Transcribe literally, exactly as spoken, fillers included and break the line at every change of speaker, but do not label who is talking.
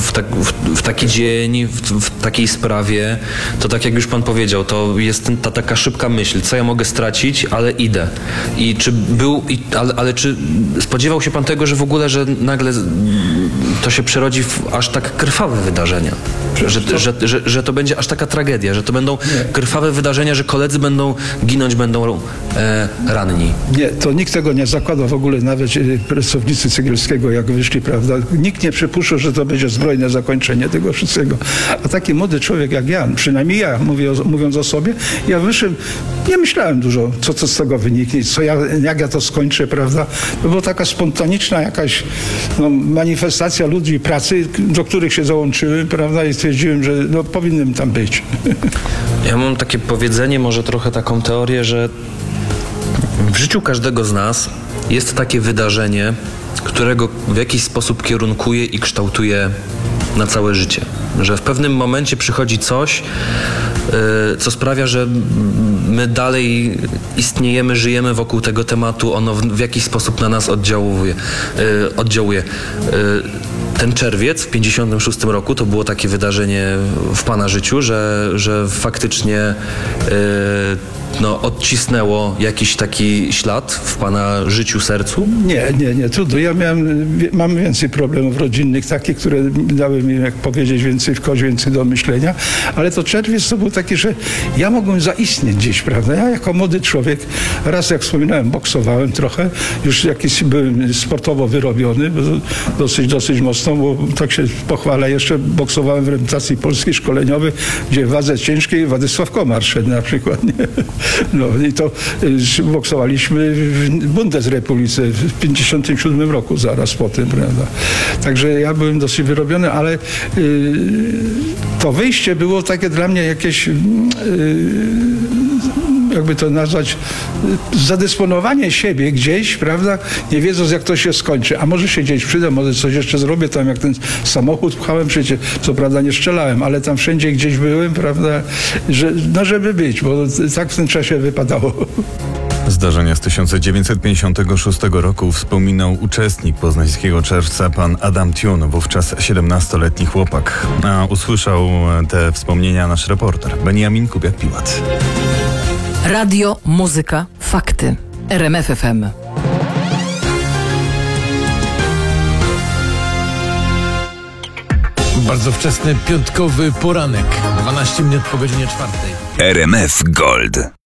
w, tak, w, w taki dzień, w, w takiej sprawie, to tak jak już pan powiedział, to jest ten, ta taka szybka myśl, co ja mogę stracić, ale idę. I czy był, i, ale, ale czy spodziewał się pan tego, że w ogóle, że nagle to się przerodzi w aż tak krwawe wydarzenia? Że, że, że, że, że to będzie aż taka tragedia, że to będą nie. krwawe wydarzenia, że koledzy będą ginąć, będą e, ranni.
Nie, to nikt tego nie zakłada w ogóle, nawet pracownicy Cegielskiego, jak wyszli, prawda? Nikt nie przypuszczał, że to będzie zbrojne zakończenie tego wszystkiego. A taki młody człowiek jak ja, przynajmniej ja, mówię o, mówiąc o sobie, ja wyszłem, nie myślałem dużo, co to z tego wyniknie, co ja, jak ja to skończę, prawda? To była taka spontaniczna jakaś no, manifestacja ludzi pracy, do których się załączyłem, prawda? I stwierdziłem, że no, powinienem tam być.
Ja mam takie powiedzenie, może trochę taką teorię, że w życiu każdego z nas jest takie wydarzenie, którego w jakiś sposób kierunkuje i kształtuje na całe życie. Że w pewnym momencie przychodzi coś, yy, co sprawia, że my dalej istniejemy, żyjemy wokół tego tematu, ono w, w jakiś sposób na nas oddziałuje. Yy, oddziałuje. Yy, ten czerwiec w pięćdziesiątym szóstym roku to było takie wydarzenie w pana życiu, że, że faktycznie yy, no, odcisnęło jakiś taki ślad w pana życiu, sercu?
Nie, nie, nie, trudno. Ja miałem, mam więcej problemów rodzinnych, takich, które dały mi, jak powiedzieć, więcej w kość, więcej do myślenia, ale to czerwiec to był taki, że ja mogłem zaistnieć gdzieś, prawda? Ja jako młody człowiek, raz jak wspominałem, boksowałem trochę, już jakiś byłem sportowo wyrobiony, dosyć, dosyć mocno, bo tak się pochwalę, jeszcze boksowałem w reprezentacji polskiej szkoleniowej, gdzie w wadze ciężkiej Władysław Komar szedł na przykład, nie? No i to y, boksowaliśmy w Bundesrepublice w pięćdziesiątym siódmym roku, zaraz po tym, prawda. Także ja byłem dosyć wyrobiony, ale y, to wyjście było takie dla mnie jakieś y, jakby to nazwać, zadysponowanie siebie gdzieś, prawda, nie wiedząc, jak to się skończy. A może się gdzieś przyda, może coś jeszcze zrobię tam, jak ten samochód pchałem, przecież, co prawda nie strzelałem, ale tam wszędzie gdzieś byłem, prawda, że, no żeby być, bo tak w tym czasie wypadało.
Zdarzenia z tysiąc dziewięćset pięćdziesiątego szóstego roku wspominał uczestnik poznańskiego Czerwca, pan Adam Tiun, wówczas siedemnastoletni chłopak. A usłyszał te wspomnienia nasz reporter Beniamin Kubiak-Piłat.
Radio, muzyka, fakty. R M F F M.
Bardzo wczesny piątkowy poranek. dwanaście minut po godzinie czwartej.
R M F Gold.